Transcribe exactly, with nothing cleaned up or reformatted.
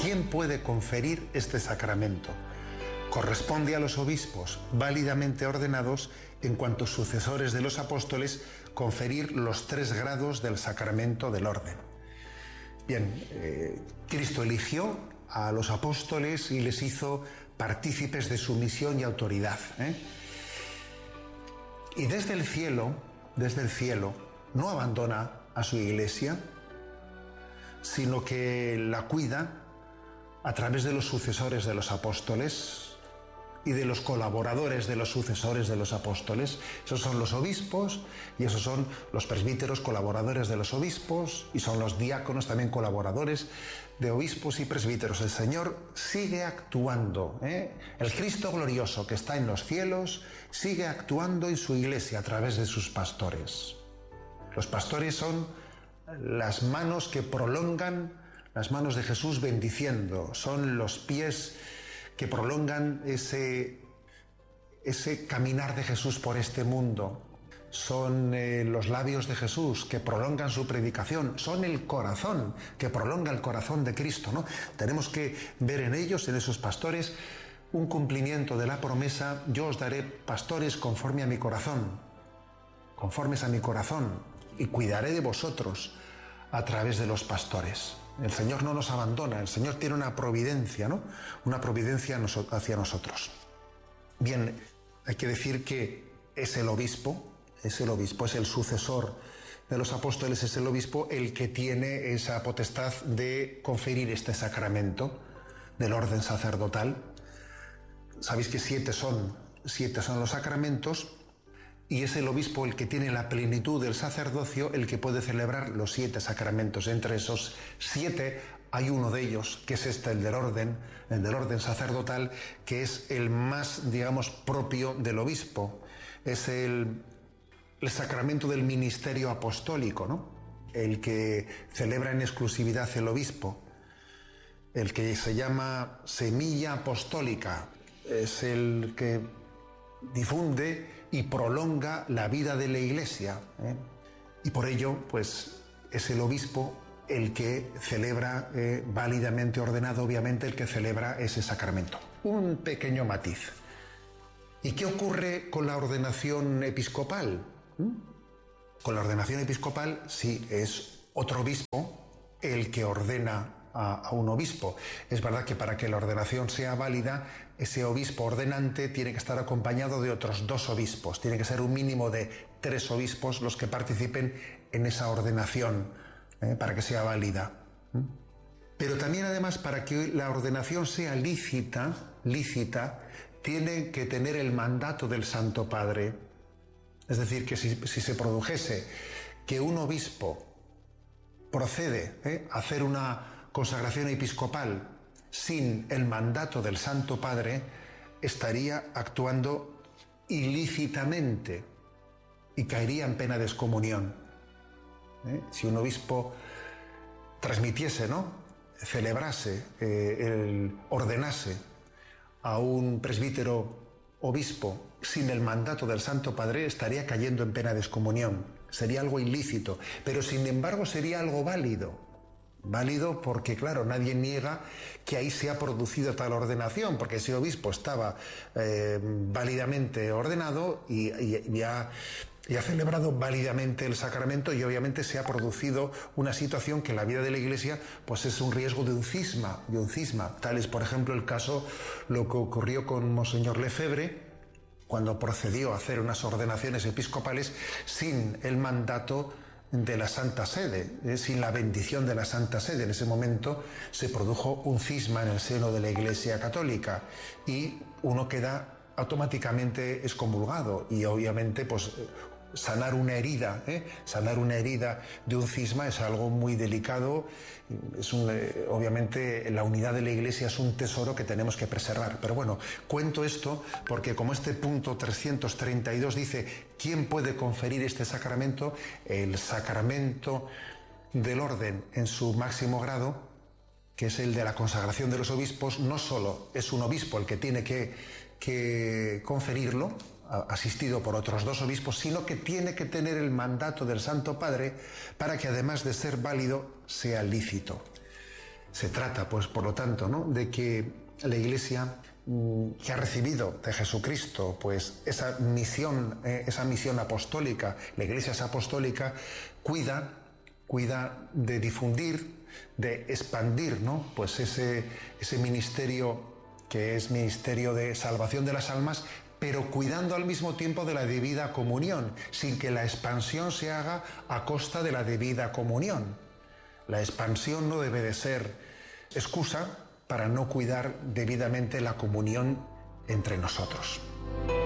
¿Quién puede conferir este sacramento? Corresponde a los obispos válidamente ordenados en cuanto sucesores de los apóstoles conferir los tres grados del sacramento del orden. Bien, eh, Cristo eligió a los apóstoles y les hizo partícipes de su misión y autoridad, ¿eh? Y desde el cielo, desde el cielo, no abandona a su iglesia, sino que la cuida a través de los sucesores de los apóstoles y de los colaboradores de los sucesores de los apóstoles. Esos son los obispos y esos son los presbíteros colaboradores de los obispos y son los diáconos también colaboradores de obispos y presbíteros. El Señor sigue actuando, ¿eh? El Cristo glorioso que está en los cielos sigue actuando en su iglesia a través de sus pastores. Los pastores son las manos que prolongan las manos de Jesús bendiciendo, son los pies que prolongan ese, ese caminar de Jesús por este mundo, son eh, los labios de Jesús que prolongan su predicación, son el corazón que prolonga el corazón de Cristo, ¿no? Tenemos que ver en ellos, en esos pastores, un cumplimiento de la promesa: yo os daré pastores conforme a mi corazón, conformes a mi corazón, y cuidaré de vosotros a través de los pastores. El Señor no nos abandona, el Señor tiene una providencia, ¿no? Una providencia hacia nosotros. Bien, hay que decir que es el obispo, es el obispo, es el sucesor de los apóstoles, es el obispo el que tiene esa potestad de conferir este sacramento del orden sacerdotal. Sabéis que siete son, siete son los sacramentos, y es el obispo el que tiene la plenitud del sacerdocio, el que puede celebrar los siete sacramentos. Entre esos siete hay uno de ellos, que es este, el del orden, el del orden sacerdotal, que es el más, digamos, propio del obispo. Es el, el sacramento del ministerio apostólico, ¿no? El que celebra en exclusividad el obispo, el que se llama semilla apostólica, es el que difunde y prolonga la vida de la Iglesia, ¿eh? Y por ello, pues, es el obispo el que celebra, eh, válidamente ordenado, obviamente, el que celebra ese sacramento. Un pequeño matiz. ¿Y qué ocurre con la ordenación episcopal? ¿Mm? Con la ordenación episcopal, sí, es otro obispo el que ordena A, a un obispo. Es verdad que para que la ordenación sea válida, ese obispo ordenante tiene que estar acompañado de otros dos obispos. Tiene que ser un mínimo de tres obispos los que participen en esa ordenación, ¿eh? Para que sea válida. ¿Mm? Pero también, además, para que la ordenación sea lícita, lícita, tiene que tener el mandato del Santo Padre. Es decir, que si, si se produjese que un obispo procede, ¿eh? a hacer una consagración episcopal sin el mandato del Santo Padre, estaría actuando ilícitamente y caería en pena de excomunión. ¿Eh? Si un obispo transmitiese, ¿no? celebrase, eh, el, ordenase a un presbítero obispo sin el mandato del Santo Padre, estaría cayendo en pena de excomunión. Sería algo ilícito, pero sin embargo sería algo válido. Válido porque, claro, nadie niega que ahí se ha producido tal ordenación, porque ese obispo estaba eh, válidamente ordenado y, y, y, ha, y ha celebrado válidamente el sacramento, y obviamente se ha producido una situación que en la vida de la Iglesia pues es un riesgo de un cisma, de un cisma. Tal es, por ejemplo, el caso, lo que ocurrió con Monseñor Lefebvre, cuando procedió a hacer unas ordenaciones episcopales sin el mandato de la Santa Sede, ¿eh? sin la bendición de la Santa Sede. En ese momento se produjo un cisma en el seno de la Iglesia Católica y uno queda automáticamente excomulgado, y obviamente pues sanar una herida, ¿eh? sanar una herida de un cisma es algo muy delicado. Es un, eh, obviamente la unidad de la Iglesia es un tesoro que tenemos que preservar. Pero bueno, cuento esto porque, como este punto trescientos treinta y dos dice ¿quién puede conferir este sacramento? El sacramento del orden en su máximo grado, que es el de la consagración de los obispos, no solo es un obispo el que tiene que, que conferirlo, asistido por otros dos obispos, sino que tiene que tener el mandato del Santo Padre para que, además de ser válido, sea lícito. Se trata, pues, por lo tanto, ¿no?, de que la Iglesia, que ha recibido de Jesucristo pues esa misión, eh, esa misión apostólica, la Iglesia es apostólica, cuida, cuida de difundir, de expandir, ¿no?, pues ese, ese ministerio que es ministerio de salvación de las almas, pero cuidando al mismo tiempo de la debida comunión, sin que la expansión se haga a costa de la debida comunión. La expansión no debe de ser excusa para no cuidar debidamente la comunión entre nosotros.